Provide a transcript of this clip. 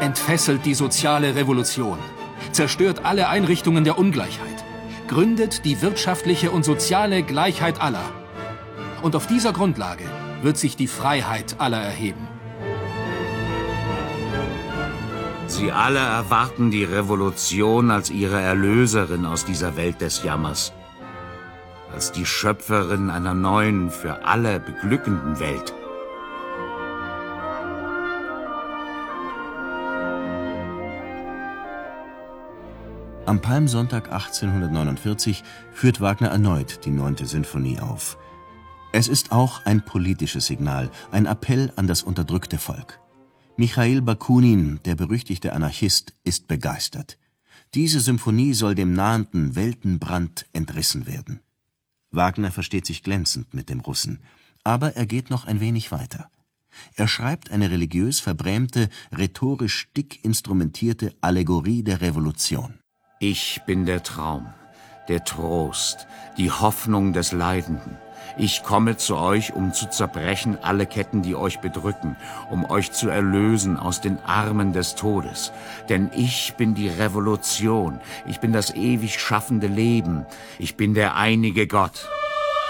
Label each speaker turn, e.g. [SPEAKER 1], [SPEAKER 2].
[SPEAKER 1] entfesselt die soziale Revolution, zerstört alle Einrichtungen der Ungleichheit, gründet die wirtschaftliche und soziale Gleichheit aller. Und auf dieser Grundlage wird sich die Freiheit aller erheben.
[SPEAKER 2] Sie alle erwarten die Revolution als ihre Erlöserin aus dieser Welt des Jammers, als die Schöpferin einer neuen, für alle beglückenden Welt.
[SPEAKER 3] Am Palmsonntag 1849 führt Wagner erneut die 9. Sinfonie auf. Es ist auch ein politisches Signal, ein Appell an das unterdrückte Volk. Michail Bakunin, der berüchtigte Anarchist, ist begeistert. Diese Symphonie soll dem nahenden Weltenbrand entrissen werden. Wagner versteht sich glänzend mit dem Russen, aber er geht noch ein wenig weiter. Er schreibt eine religiös verbrämte, rhetorisch dick instrumentierte Allegorie der Revolution.
[SPEAKER 2] Ich bin der Traum, der Trost, die Hoffnung des Leidenden. Ich komme zu euch, um zu zerbrechen alle Ketten, die euch bedrücken, um euch zu erlösen aus den Armen des Todes. Denn ich bin die Revolution, ich bin das ewig schaffende Leben, ich bin der einige Gott.